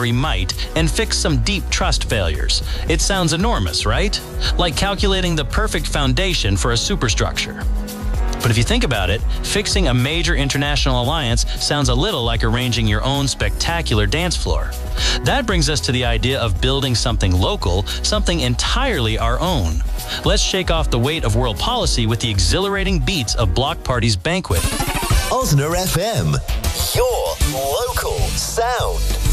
extraordinary might and fix some deep trust failures. It sounds enormous, right? Like calculating the perfect foundation for a superstructure. But if you think about it, fixing a major international alliance sounds a little like arranging your own spectacular dance floor. That brings us to the idea of building something local, something entirely our own. Let's shake off the weight of world policy with the exhilarating beats of Block Party's Banquet. Osner FM, your local sound.